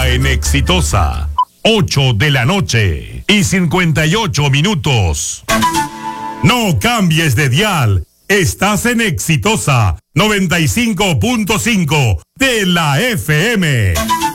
hora en Exitosa. 8:58 a.m. No cambies de dial. Estás en Exitosa 95.5 de la FM.